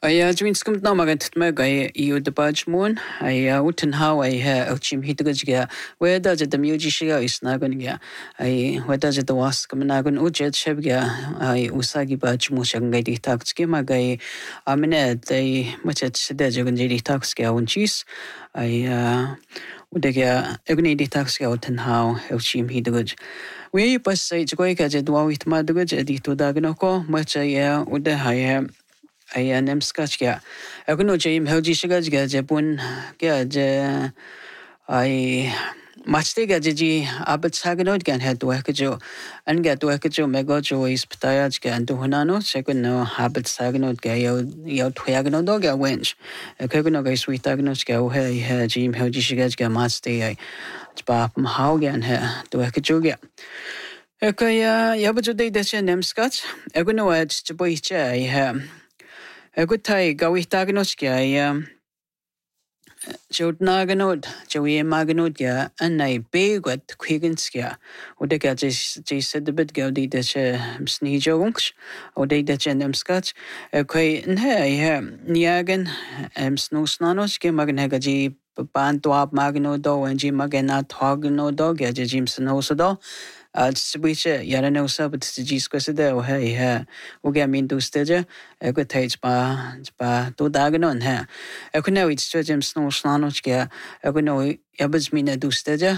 Dwi'n sgwmt na magan titmeg I the badge moon. Utan how chim hitagajga. Where does it the mujiga is nagonia? Where does it the wask managon ujet shebga? Usagi badge mushangadi taxki magai. Amine they much at sedajaganjidi taxki on cheese. Udega egnidi taxki out and how chim hitagaj. We pas say Joyka Jedwa with Madagaj edito dagnoko, much ude nemskachga. Agno Jim Helgishigajga Jepun Gaj Machtiga Jiji Abbot Saganot can head to Wakajo and get to Wakajo Megojo is Ptayajga and to Hunano, second no Habit Saganot Gayo Twagano Doga wench. A Koganoga sweet Agnoska, hey, Jim Helgishigajga Masti. Pap Haugen her to Wakajoga. Yabajo de Nemskach. A good no edge to boy chair. A good tie go with Tagnoska. Jod Naganod, Joey Maganodia, and I big at Quiggenskia, or the gadgets said the bit go did that sneejonks, or they that them scotch. A quay and hey, Niagan, snow snanos, Maganagaji, Bantuap Magno do, and Jim Maganat Hogno dog, Jimson also do. Switch Yarano sub to G squasida or hey, Ugamin do stager, a good taste ba do daganon hair. I could know it's Jim Snow Slanochka, I could know Yabasmina do stager,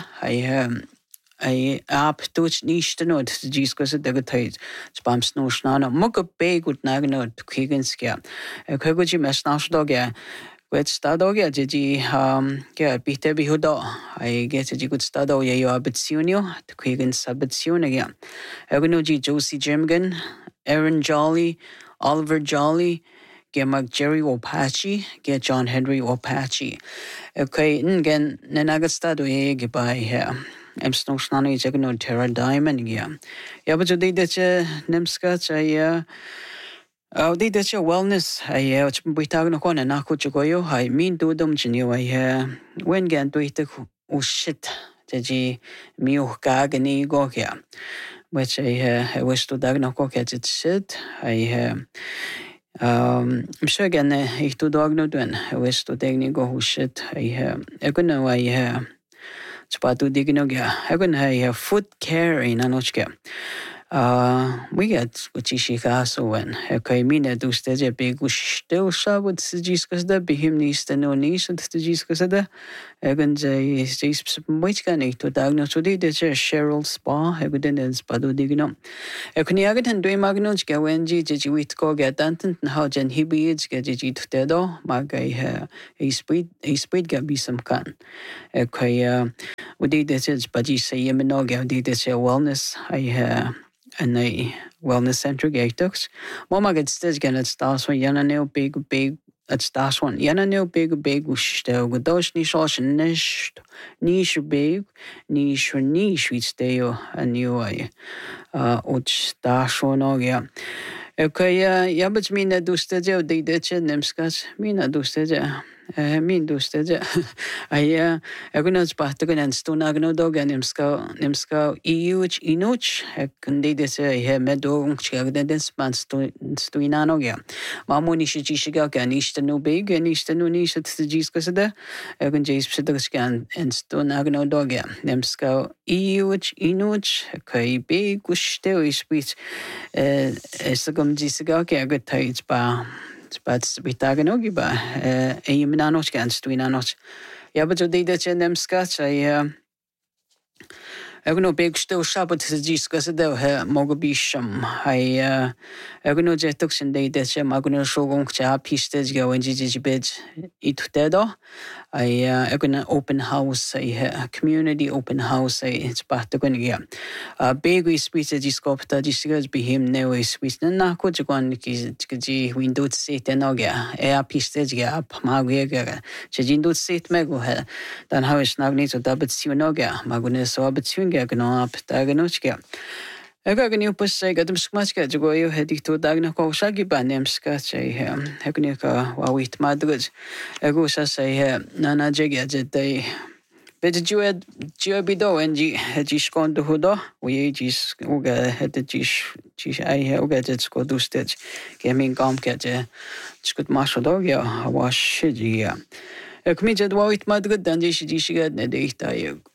I up touch niche to note to G squasida good taste, spam snow snano, mock a big good nagano to Kiggenskia. A Koguji Masnash dog. With Stadogia, Gigi, Peter Bihudo, I get a good stado, you are Betsunio, to Quigan Sabetsunia. Egonoji Josie Jimgan, Aaron Jolly, Oliver Jolly, get Jerry Opachi, get John Henry Opachi. Okay, Ngan Nanagastado, by here. I'm snow snanny, Jagno Terra Diamond, yeah. But you did that, Nemskach, they did your wellness. We talk no one and Nakuchoyo. I mean, do them genuine. When gan do it, oh shit, the Mio Gagani go here. Which I wish to Dagno catch it shit. I'm sure again, if to dog no doing. I wish to Dagni go who shit. I could know Spatu Dignoga. I couldn't have foot care in Anochka. We get Uchishika so when a Kaimina do stage a big still shot with Sijiskas, be him needs the no niece and the Jiscasada. Egan J is which can eat to diagnose today the Cheryl Spa, evidence Spadu Digno. A Kuniagan and Dway Magnoch Gawenji, Jesuit go get Danton, and how Jen Hibids get Jiji to Tedo, Magai a speed get be some can. A Kaya would eat the church, but you say Yemino, did the wellness. And a wellness center gators. Mama gets this again at stars when Yananeo big at stars one. Yananeo big wish there with those niche niche big niche which they a new way. Uch stars one ogia. Okay, but mina do stadia de nemskas, mina do stadia. Min do stadia. I gonna spatagan and stonagno dog and nemska iuch inuch. I can de this medong chagden spans to inanogia. Mamoni shishiga can east no big and east no niche at the giscasada. I can jace psedagan and stonagno dog. Nemska iuch inuch. Okay, big wish there is speech. Jisiga a good tides bar. But we tag an ogiba, a Yimanoch against Twinanoch. Yeah, but you did that in them scotch. I have no big still shop at the Giscas Mogabisham. I have no jetox and day that Magno Shogon pistes go and Gigi bed it dedo. I have an open house, a community open house, it's Patagonia. A big speech at Giscopta, Giscas be him no speech, and Nakojagon Kiji window seat and Oga, air pistes gap, Maguega, Chajindo seat Megohe, then how is Nagni to Dabbit Sunoga, Magunes or Betsunga, no up Daganochka. I got a new pussy, got them smaska to go you heading to Dagnako Shaggy Banem Scotch, Hekunika, while with Madrid. I go say, Nana Jagga, they But you bido en jis kondo hudo, we jis uga het jis ai uga det sko dustet. Gemin gam kete skut mashodo ja was shit ja. Ik mi jed wait mad good dan jis gad ne de ita